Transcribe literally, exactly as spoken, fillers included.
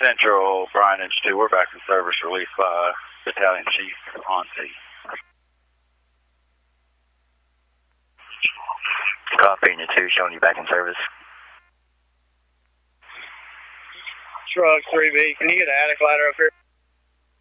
Central, Brian Inch two, we're back in service, released by Battalion Chief on C. Copy, Union two, showing you back in service. Shrug three B, can you get an attic ladder up here?